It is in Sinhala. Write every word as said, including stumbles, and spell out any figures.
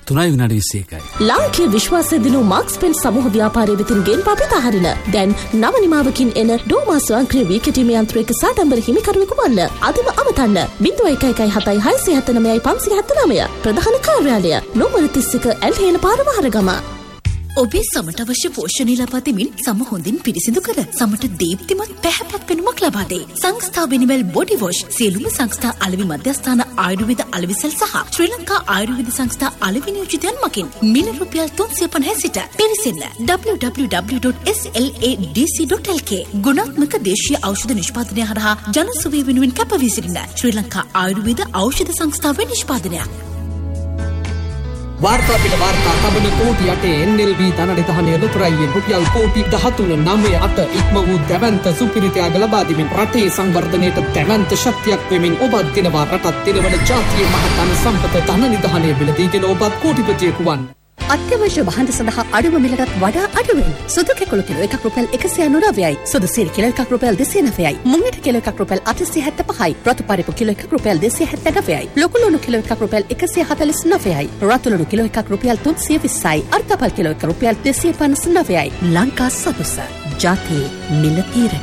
තුනයි විනාඩි විසි එකයි. ලාංකීය විශ්වාසය දිනු මාක්ස් පෙන් සමූහ ව්‍යාපාරයේ වෙතින් ගෙන් පාපිත හරින. දැන් නව නිමාවකින් එන ඩෝමා ස්වයංක්‍රීය වී කැටීමේ යන්ත්‍රයක සාඩම්බර හිමිකරුවෙකු වන්න. අදම අමතන්න. ज़ीरो एक एक හතයි හයසිය හත නවයයි පන්සිය හත නවය. ප්‍රධාන කාර්යාලය නෝමල තිස් එක ඇල්හේන පාර වහරගම. ඔබේ සමට අවශ්‍ය පෝෂණය ලබා දෙමින් සම හොඳින් පිරිසිදු කර සමට දීප්තිමත් පැහැපත් පෙනුමක් ලබා දෙයි. සංස්ථා වෙනිවැල් බොඩි වොෂ් සියලුම සංස්ථා අලෙවි මධ්‍යස්ථාන ආයුර්වේද අලෙවිසල් සහ ශ්‍රී ලංකා ආයුර්වේද සංස්ථා අලෙවි නියෝජිතයන් මගින් මිල රුපියල් තුන්සිය පනහ සිට පිරිසින්න W W W dot S L ඒ ඩී සී ඩොට් එල් කේ ගුණාත්මක දේශීය ඖෂධ නිෂ්පාදනය හරහා ජනසුවය වෙනුවෙන් කැප වී සිටින ශ්‍රී ලංකා ආයුර්වේද ඖෂධ සංස්ථාවේ නිෂ්පාදනයක්. वार्ता पिट वार्ता कबन कोटि अटे एनएलबी धननिधानය නුතරයියෙන් රුපියල් කෝටි දහතුන නවය අට ඉක්ම වූ දැවැන්ත සුපිරිතයක් ලබා දෙමින් රටේ සංවර්ධනයට දැවැන්ත ශක්තියක් වෙමින් ඔබත් දිනවා රටත් දිනවන ජාතියේ මහතන සම්පත ධනනිධානය බිලදීගෙන ඔබත් කෝටිපතියෙකු වන්න. අත්‍යවශ්‍ය භාණ්ඩ සඳහා අඩුම මිලටත් වඩා අඩුවෙන් සුදු කැකුළු කිලෝ එකක් රුපියල් එකසිය අනූනවයයි, සුදු සිරි කිලෝ එකක් රුපියල් දෙසිය නවයයි, මුංගට කිලෝ එකක් රුපියල් අටසිය හැත්තෑපහයි, රතු පරිප්පු කිලෝ එකක් රුපියල් දෙසිය හැත්තෑනවයයි, ලොකු ලුණු කිලෝ එකක් රුපියල් එකසිය හතළිස් නවයයි, රතු ලුණු කිලෝ එකක් රුපියල් තුන්සිය විස්සයි, අර්ධපල් කිලෝ එකක් රුපියල් දෙසිය පනස් නවයයි. ලංකා සතුස ජාතියේ මිල තීරණය.